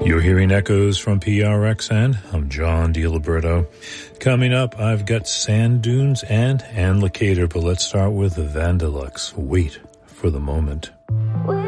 You're hearing echoes from PRXN. I'm John DiLiberto. Coming up, I've got Sand Dunes and Ann Lakater, but let's start with Vandalux. Wait for the moment.